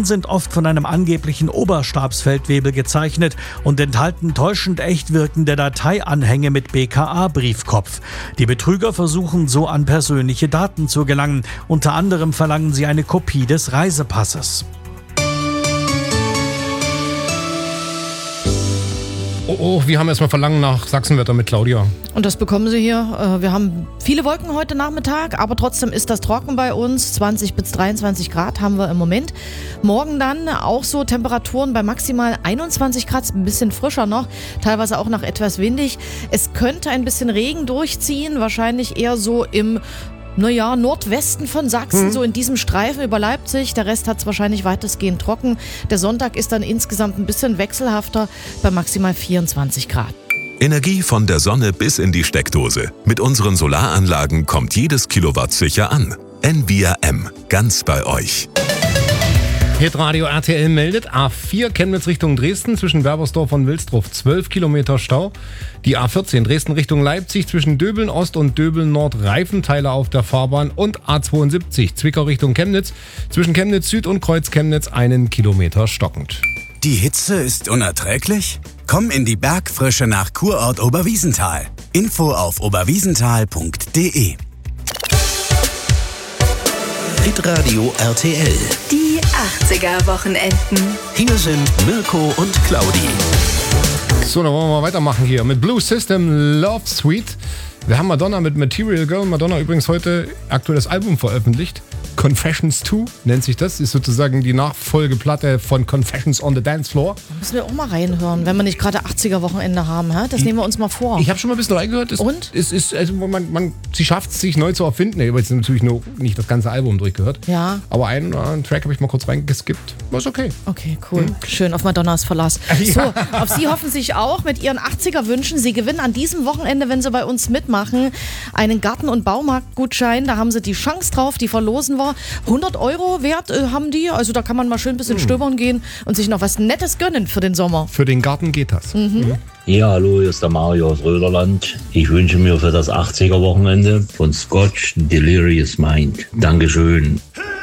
Fotografien sind oft von einem angeblichen Oberstabsfeldwebel gezeichnet und enthalten täuschend echt wirkende Dateianhänge mit BKA-Briefkopf. Die Betrüger versuchen so an persönliche Daten zu gelangen. Unter anderem verlangen sie eine Kopie des Reisepasses. Oh, wir haben erstmal Verlangen nach Sachsenwetter mit Claudia. Und das bekommen Sie hier. Wir haben viele Wolken heute Nachmittag, aber trotzdem ist das trocken bei uns. 20 bis 23 Grad haben wir im Moment. Morgen dann auch so Temperaturen bei maximal 21 Grad, ein bisschen frischer noch, teilweise auch noch etwas windig. Es könnte ein bisschen Regen durchziehen, wahrscheinlich eher so im Nordwesten von Sachsen, so in diesem Streifen über Leipzig. Der Rest hat es wahrscheinlich weitestgehend trocken. Der Sonntag ist dann insgesamt ein bisschen wechselhafter bei maximal 24 Grad. Energie von der Sonne bis in die Steckdose. Mit unseren Solaranlagen kommt jedes Kilowatt sicher an. Envia M, ganz bei euch. Hitradio RTL meldet, A4 Chemnitz Richtung Dresden zwischen Werbersdorf und Wilsdruff 12 Kilometer Stau. Die A14 Dresden Richtung Leipzig zwischen Döbeln Ost und Döbeln Nord Reifenteile auf der Fahrbahn und A72 Zwickau Richtung Chemnitz zwischen Chemnitz Süd und Kreuz Chemnitz 1 Kilometer stockend. Die Hitze ist unerträglich? Komm in die Bergfrische nach Kurort Oberwiesenthal. Info auf oberwiesenthal.de. Hitradio RTL. Die 80er-Wochenenden. Hier sind Mirko und Claudi. So, dann wollen wir mal weitermachen hier mit Blue System Love Suite. Wir haben Madonna mit Material Girl. Madonna übrigens heute aktuelles Album veröffentlicht. Confessions 2 nennt sich das. Ist sozusagen die Nachfolgeplatte von Confessions on the Dance Floor. Da müssen wir auch mal reinhören, wenn wir nicht gerade 80er-Wochenende haben. Das nehmen wir uns mal vor. Ich habe schon mal ein bisschen reingehört. Und? Sie schafft es, sich neu zu erfinden. Ich habe jetzt natürlich noch nicht das ganze Album durchgehört. Ja. Aber einen Track habe ich mal kurz reingeskippt. War es okay. Okay, cool. Schön, auf Madonnas Verlass. Ja. So, auf Sie hoffen sich auch mit Ihren 80er-Wünschen. Sie gewinnen an diesem Wochenende, wenn Sie bei uns mitmachen, einen Garten- und Baumarktgutschein. Da haben Sie die Chance drauf, die verlosen wir. 100 € wert haben die. Also da kann man mal schön ein bisschen stöbern gehen und sich noch was Nettes gönnen für den Sommer. Für den Garten geht das. Ja, hallo, hier ist der Mario aus Röderland. Ich wünsche mir für das 80er-Wochenende von Scotch Delirious Mind. Dankeschön.